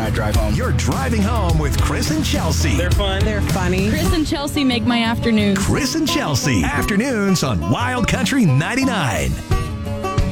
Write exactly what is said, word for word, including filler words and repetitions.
I drive home. You're driving home with Chris and Chelsea. They're fun. They're funny. Chris and Chelsea make my afternoons. Chris and Chelsea. Afternoons on Wild Country ninety-nine.